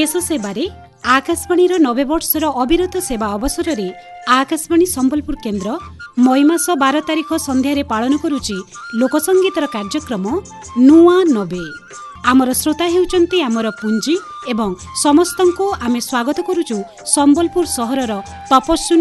देश सेवारे आकाशवाणी 90 वर्षर अविरत सेवा अवसर में आकाशवाणी संबलपुर केन्द्र मई मास 12 तारिख संध्यारे पालन करुची लोकसंगीतर कार्यक्रम नुआ नबे। आमर श्रोता हेउचंती आमर पुंजी एवं समस्तंको आमे स्वागत करुचु संबलपुर सहरर तपस्विनी